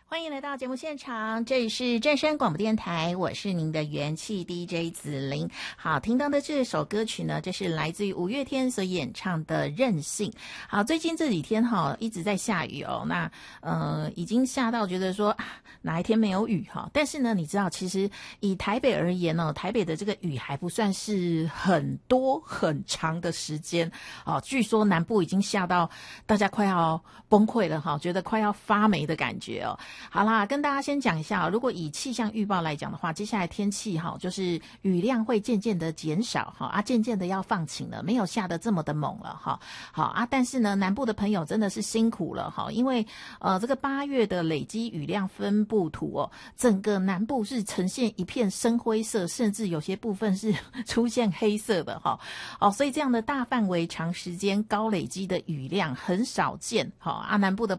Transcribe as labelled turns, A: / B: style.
A: 欢迎来到节目现场，这里是正声广播电台，我是您的元气 DJ 子琳。好，听到的这首歌曲呢，这是来自于五月天所演唱的《任性》。好，最近这几天一直在下雨哦，那已经下到觉得说哪一天没有雨哈。但是呢，你知道其实以台北而言呢，台北的这个雨还不算是很多很长的时间哦。据说南部已经下到大家快要崩溃了哈，觉得快要发霉的感觉哦。好啦，跟大家先讲一下，如果以气象预报来讲的话，接下来天气就是雨量会渐渐的减少渐渐的要放晴了，没有下得这么的猛了但是呢，南部的朋友真的是辛苦了因为这个8月的累积雨量分布图整个南部是呈现一片深灰色，甚至有些部分是出现黑色的所以这样的大范围长时间高累积的雨量很少见南部的